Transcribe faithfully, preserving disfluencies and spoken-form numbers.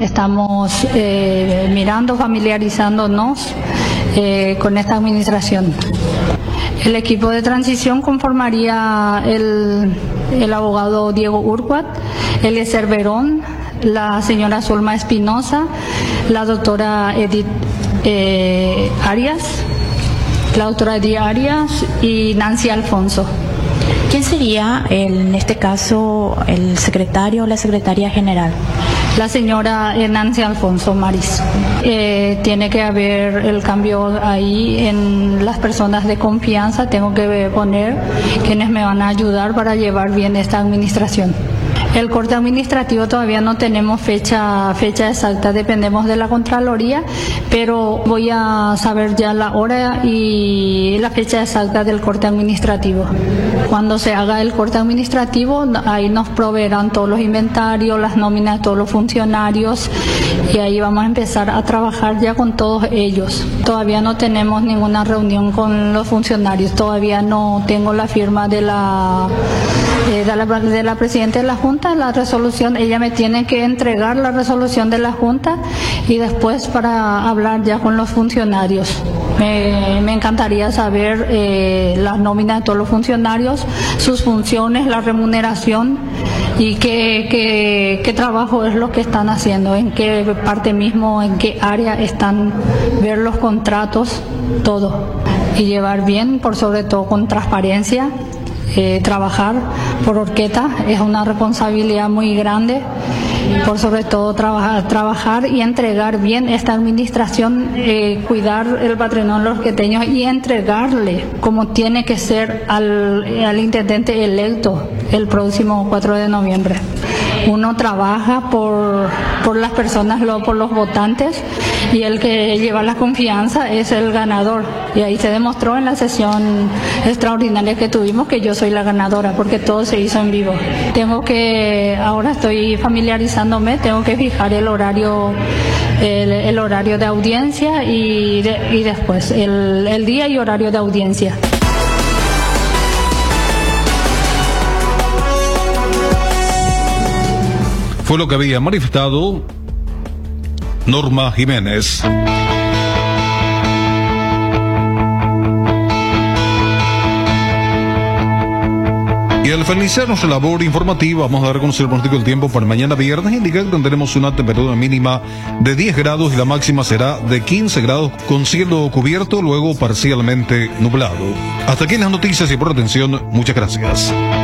estamos eh, mirando, familiarizándonos eh, con esta administración. El equipo de transición conformaría el, el abogado Diego Urquat, Eliezer Verón, la señora Zulma Espinosa, la doctora Edith eh, Arias, la doctora Edith Arias y Nancy Alfonso. ¿Quién sería, en este caso, el secretario o la secretaria general? La señora Nancy Alfonso Maris. Eh, tiene que haber el cambio ahí en las personas de confianza. Tengo que poner quienes me van a ayudar para llevar bien esta administración. El corte administrativo todavía no tenemos fecha fecha exacta, dependemos de la Contraloría, pero voy a saber ya la hora y la fecha exacta del corte administrativo. Cuando se haga el corte administrativo, ahí nos proveerán todos los inventarios, las nóminas de todos los funcionarios, y ahí vamos a empezar a trabajar ya con todos ellos. Todavía no tenemos ninguna reunión con los funcionarios, todavía no tengo la firma de la eh, de la, de la presidenta de la Junta. La resolución, ella me tiene que entregar la resolución de la Junta y después para hablar ya con los funcionarios. Me, me encantaría saber eh, las nóminas de todos los funcionarios, sus funciones, la remuneración y qué, qué, qué trabajo es lo que están haciendo, en qué parte mismo, en qué área están, ver los contratos, todo. Y llevar bien, por sobre todo con transparencia. Eh, trabajar por Orqueta es una responsabilidad muy grande, por sobre todo trabajar, trabajar y entregar bien esta administración, eh, cuidar el patrimonio de los orqueteños y entregarle como tiene que ser al, al intendente electo el próximo cuatro de noviembre. Uno trabaja por, por las personas, por los votantes, y el que lleva la confianza es el ganador. Y ahí se demostró en la sesión extraordinaria que tuvimos que yo soy la ganadora, porque todo se hizo en vivo. Tengo que, ahora estoy familiarizándome, tengo que fijar el horario, el, el horario de audiencia y, de, y después el, el día y horario de audiencia. Fue lo que había manifestado Norma Jiménez. Y al finalizar nuestra labor informativa, vamos a dar a conocer el pronóstico del tiempo para mañana viernes. Indica que tendremos una temperatura mínima de diez grados y la máxima será de quince grados con cielo cubierto, luego parcialmente nublado. Hasta aquí las noticias y por atención, muchas gracias.